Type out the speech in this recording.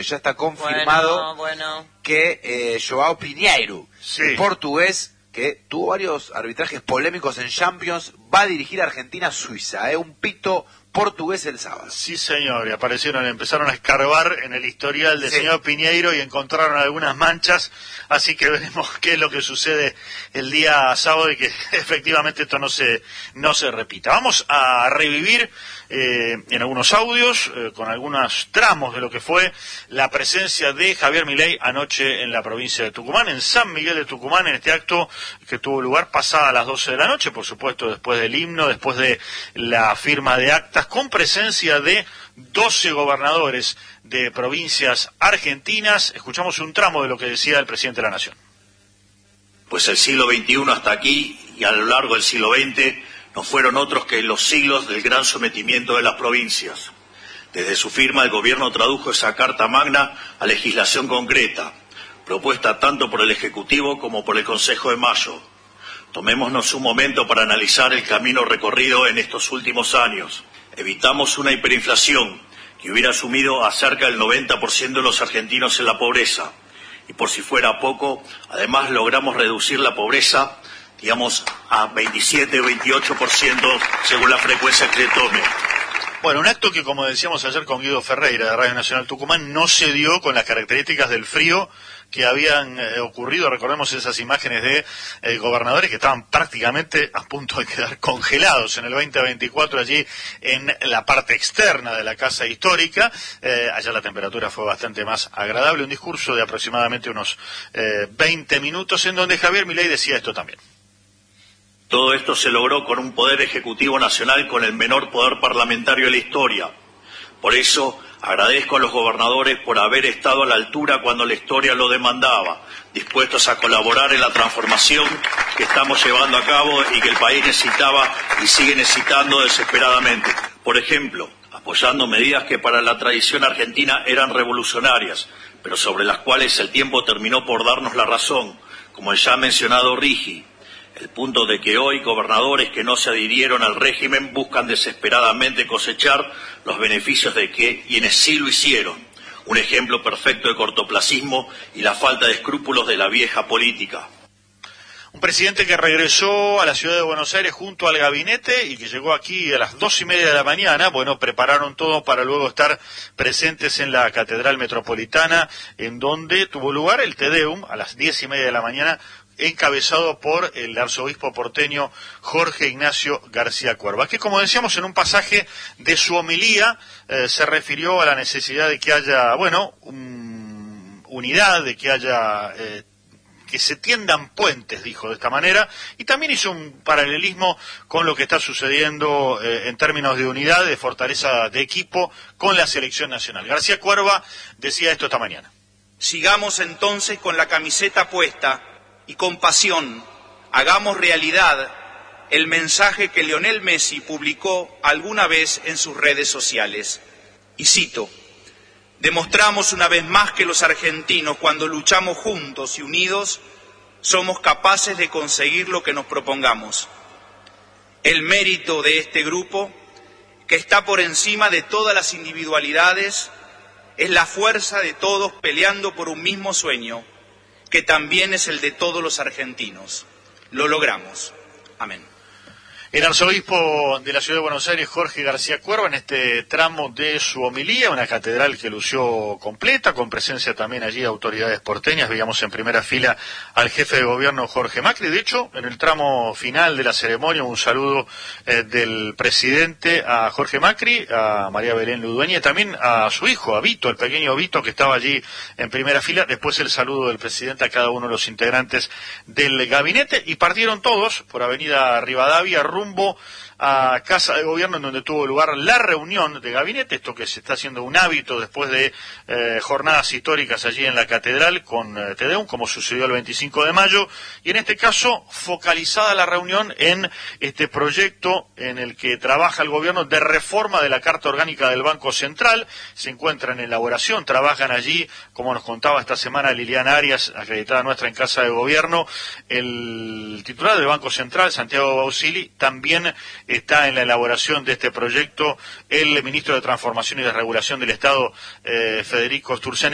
ya está confirmado que João Pinheiro, el portugués, que tuvo varios arbitrajes polémicos en Champions, va a dirigir a Argentina-Suiza, un pito portugués el sábado. Sí, señor, y empezaron a escarbar en el historial del señor Pinheiro y encontraron algunas manchas, así que veremos qué es lo que sucede el día sábado y que efectivamente esto no se repita. Vamos a revivir en algunos audios, con algunos tramos de lo que fue la presencia de Javier Milei anoche en la provincia de Tucumán, en San Miguel de Tucumán, en este acto que tuvo lugar pasada las 12 de la noche, por supuesto después del himno, después de la firma de actas, con presencia de 12 gobernadores de provincias argentinas. Escuchamos un tramo de lo que decía el presidente de la Nación. Pues el siglo XXI hasta aquí y a lo largo del siglo XX no fueron otros que los siglos del gran sometimiento de las provincias. Desde su firma el gobierno tradujo esa Carta Magna a legislación concreta, propuesta tanto por el Ejecutivo como por el Consejo de Mayo. Tomémonos un momento para analizar el camino recorrido en estos últimos años. Evitamos una hiperinflación que hubiera sumido a cerca del 90% de los argentinos en la pobreza. Y por si fuera poco, además logramos reducir la pobreza, digamos, a 27 o 28% según la frecuencia que se tome. Bueno, un acto que, como decíamos ayer con Guido Ferreira de Radio Nacional Tucumán, no se dio con las características del frío que habían ocurrido. Recordemos esas imágenes de gobernadores que estaban prácticamente a punto de quedar congelados en el 2024 allí en la parte externa de la Casa Histórica. Allá la temperatura fue bastante más agradable. Un discurso de aproximadamente unos 20 minutos en donde Javier Milei decía esto también. Todo esto se logró con un poder ejecutivo nacional con el menor poder parlamentario de la historia. Por eso agradezco a los gobernadores por haber estado a la altura cuando la historia lo demandaba, dispuestos a colaborar en la transformación que estamos llevando a cabo y que el país necesitaba y sigue necesitando desesperadamente. Por ejemplo, apoyando medidas que para la tradición argentina eran revolucionarias, pero sobre las cuales el tiempo terminó por darnos la razón, como el ya mencionado RIGI. El punto de que hoy gobernadores que no se adhirieron al régimen buscan desesperadamente cosechar los beneficios de quienes sí lo hicieron. Un ejemplo perfecto de cortoplacismo y la falta de escrúpulos de la vieja política. Un presidente que regresó a la ciudad de Buenos Aires junto al gabinete y que llegó aquí a las 2:30 de la mañana. Bueno, prepararon todo para luego estar presentes en la Catedral Metropolitana, en donde tuvo lugar el Te Deum a las 10:30 de la mañana, encabezado por el arzobispo porteño Jorge Ignacio García Cuerva, que, como decíamos en un pasaje de su homilía, se refirió a la necesidad de que haya, unidad, de que haya, que se tiendan puentes, dijo de esta manera, y también hizo un paralelismo con lo que está sucediendo en términos de unidad, de fortaleza de equipo con la selección nacional. García Cuerva decía esto esta mañana. Sigamos entonces con la camiseta puesta y con pasión hagamos realidad el mensaje que Lionel Messi publicó alguna vez en sus redes sociales. Y cito: demostramos una vez más que los argentinos, cuando luchamos juntos y unidos, somos capaces de conseguir lo que nos propongamos. El mérito de este grupo, que está por encima de todas las individualidades, es la fuerza de todos peleando por un mismo sueño, que también es el de todos los argentinos. Lo logramos. Amén. El arzobispo de la ciudad de Buenos Aires, Jorge García Cuerva, en este tramo de su homilía, una catedral que lució completa, con presencia también allí de autoridades porteñas. Veíamos en primera fila al jefe de gobierno, Jorge Macri. De hecho, en el tramo final de la ceremonia, un saludo del presidente a Jorge Macri, a María Belén Ludueña y también a su hijo, a Vito, el pequeño Vito, que estaba allí en primera fila. Después el saludo del presidente a cada uno de los integrantes del gabinete, y partieron todos por Avenida Rivadavia, rumbo a Casa de Gobierno, en donde tuvo lugar la reunión de gabinete, esto que se está haciendo un hábito después de jornadas históricas allí en la catedral con Te Deum, como sucedió el 25 de mayo, y en este caso focalizada la reunión en este proyecto en el que trabaja el gobierno de reforma de la Carta Orgánica del Banco Central. Se encuentra en elaboración, trabajan allí, como nos contaba esta semana Liliana Arias, acreditada nuestra en Casa de Gobierno, el titular del Banco Central, Santiago Bausili, también está en la elaboración de este proyecto el ministro de Transformación y Desregulación del Estado, Federico Sturzenegger.